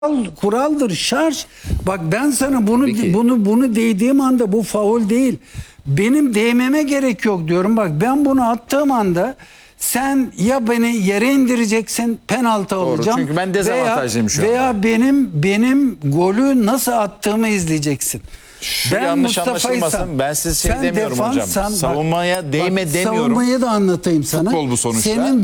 kuraldır şarj. Bak ben sana bunu Peki. bunu değdiğim anda bu faul değil. Benim değmeme gerek yok diyorum. Bak ben bunu attığım anda sen ya beni yere indireceksin, penaltı alacağım. Çünkü ben dezavantajlıyım şu anda. Veya benim golü nasıl attığımı izleyeceksin. Şu yanlış anlaşılmasın. Ben size şey demiyorum hocam. Savunmaya değme demiyorum. Savunmayı da anlatayım sana. Futbol bu sonuçta. Senin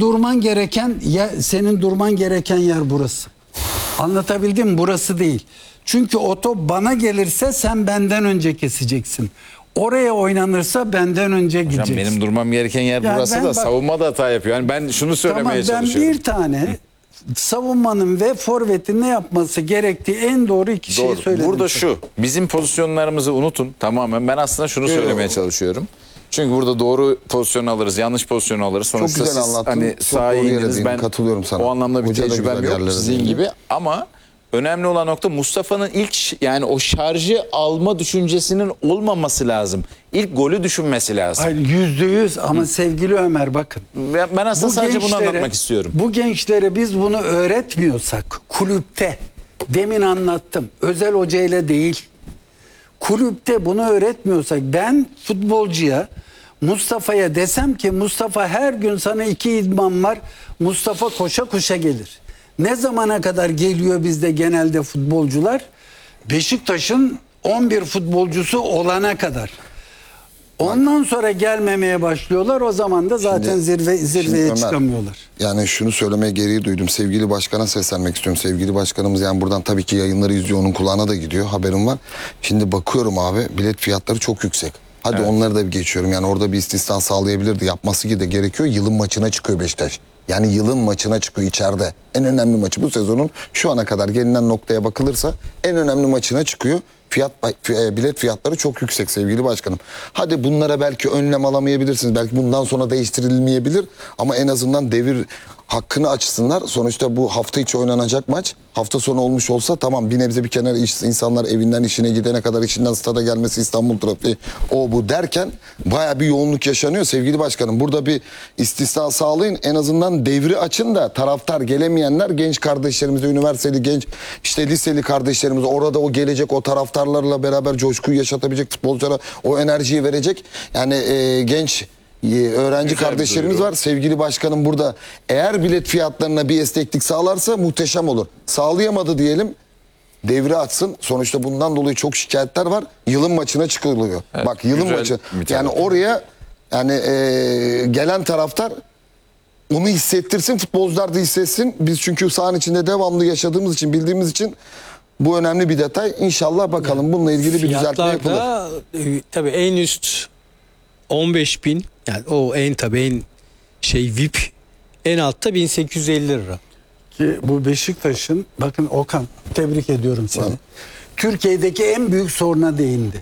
durman gereken yer burası. Anlatabildim mi? Burası değil. Çünkü o top bana gelirse sen benden önce keseceksin. Oraya oynanırsa benden önce gideceksin. Hocam benim durmam gereken yer burası da savunma da hata yapıyor. Yani ben şunu söylemeye çalışıyorum. Ben bir tane savunmanın ve forvetin ne yapması gerektiği en doğru iki şeyi söyledim. Burada şu, bizim pozisyonlarımızı unutun tamamen. Ben aslında şunu söylemeye çalışıyorum. Çünkü burada doğru pozisyonu alırız, yanlış pozisyonu alırız. Sonuçta çok güzel siz anlattın. hani sahaya indiniz, ben katılıyorum sana. O anlamda bir Hoca tecrübem yok sizin gibi. Ama önemli olan nokta Mustafa'nın ilk yani o şarjı alma düşüncesinin olmaması lazım. İlk golü düşünmesi lazım. Hayır, %100 ama sevgili Ömer bakın. Ben aslında sadece bunu anlatmak istiyorum. Bu gençlere biz bunu öğretmiyorsak kulüpte, demin anlattım, özel hocayla değil, kulüpte bunu öğretmiyorsak ben futbolcuya, Mustafa'ya desem ki Mustafa her gün sana 2 idman var, Mustafa koşa koşa gelir. Ne zamana kadar geliyor bizde genelde futbolcular? Beşiktaş'ın 11 futbolcusu olana kadar. Ondan sonra gelmemeye başlıyorlar. O zaman da zaten zirveye Ömer, çıkamıyorlar. Yani şunu söylemeye gereği duydum. Sevgili başkana seslenmek istiyorum. Sevgili başkanımız yani buradan tabii ki yayınları izliyor. Onun kulağına da gidiyor. Haberim var. Şimdi bakıyorum abi bilet fiyatları çok yüksek. Hadi onları da bir geçiyorum. Yani orada bir istisna sağlayabilirdi. Yapması da gerekiyor. Yılın maçına çıkıyor Beşiktaş. Yani yılın maçına çıkıyor içeride. En önemli maçı bu sezonun şu ana kadar gelinen noktaya bakılırsa en önemli maçına çıkıyor. Bilet fiyatları çok yüksek sevgili başkanım. Hadi bunlara belki önlem alamayabilirsiniz. Belki bundan sonra değiştirilmeyebilir. Ama en azından devir hakkını açsınlar. Sonuçta bu hafta içi oynanacak maç. Hafta sonu olmuş olsa tamam bir nebze bir kenara insanlar evinden işine gidene kadar işinden stada gelmesi İstanbul trafiği o bu derken baya bir yoğunluk yaşanıyor sevgili başkanım. Burada bir istisna sağlayın. En azından devri açın da taraftar gelemeyenler genç kardeşlerimize, üniversiteli genç işte liseli kardeşlerimiz orada o gelecek o taraftarlarla beraber coşkuyu yaşatabilecek futbolculara o enerjiyi verecek. Yani genç öğrenci güzel kardeşlerimiz var. Sevgili başkanım burada eğer bilet fiyatlarına bir esneklik sağlarsa muhteşem olur. Sağlayamadı diyelim. Devri açsın. Sonuçta bundan dolayı çok şikayetler var. Yılın maçına çıkılıyor. Evet, bak yılın maçı. Yani oraya yani gelen taraftar onu hissettirsin. Futbolcular da hissetsin. Biz çünkü sahanın içinde devamlı yaşadığımız için bildiğimiz için bu önemli bir detay. İnşallah bakalım bununla ilgili bir düzeltme yapılır. Tabii en üst 15.000 yani o en VIP en altta 1850 lira. Ki bu Beşiktaş'ın bakın Okan tebrik ediyorum seni. Türkiye'deki en büyük soruna değindi.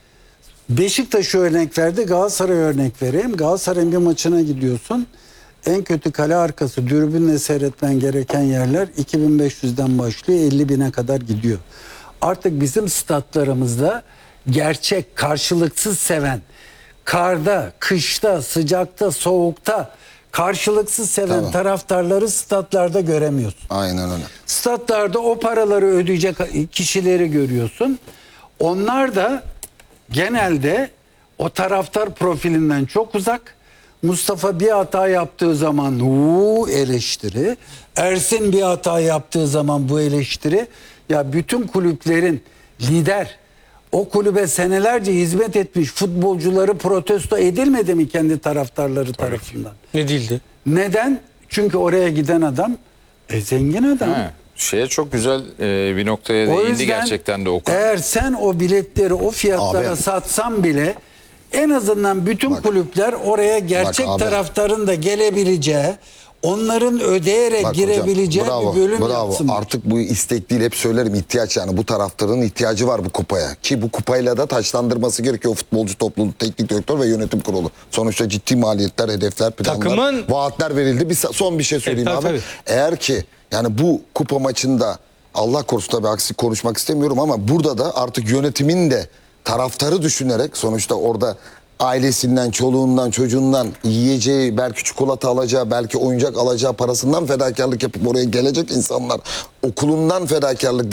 Beşiktaş'ı örnek verdi, Galatasaray'a örnek vereyim. Galatasaray'ın bir maçına gidiyorsun. En kötü kale arkası dürbünle seyretmen gereken yerler 2500'den başlıyor 50.000'e kadar gidiyor. Artık bizim statlarımızda gerçek karşılıksız seven, karda, kışta, sıcakta, soğukta karşılıksız seven taraftarları statlarda göremiyorsun. Aynen öyle. Statlarda o paraları ödeyecek kişileri görüyorsun. Onlar da genelde o taraftar profilinden çok uzak. Mustafa bir hata yaptığı zaman eleştiri. Ersin bir hata yaptığı zaman bu eleştiri. Ya bütün kulüplerin lider, o kulübe senelerce hizmet etmiş futbolcuları protesto edilmedi mi kendi taraftarları tarafından? Edildi. Neden? Çünkü oraya giden adam zengin adam. Şeye çok güzel bir noktaya değindi gerçekten de o konu. Eğer sen o biletleri o fiyatlara satsan bile en azından bütün kulüpler oraya gerçek taraftarın da gelebileceği, onların ödeyerek girebileceği bir bölüm yapsın. Artık bu istek değil hep söylerim ihtiyaç yani bu taraftarın ihtiyacı var bu kupaya. Ki bu kupayla da taçlandırması gerekiyor futbolcu topluluğu, teknik direktör ve yönetim kurulu. Sonuçta ciddi maliyetler, hedefler, planlar, vaatler verildi. Son bir şey söyleyeyim abi. Tabii. Eğer ki yani bu kupa maçında Allah korusun tabii aksi konuşmak istemiyorum ama burada da artık yönetimin de taraftarı düşünerek sonuçta orada ailesinden, çoluğundan, çocuğundan yiyeceği, belki çikolata alacağı, belki oyuncak alacağı parasından fedakarlık yapıp oraya gelecek insanlar. Okulundan fedakarlık,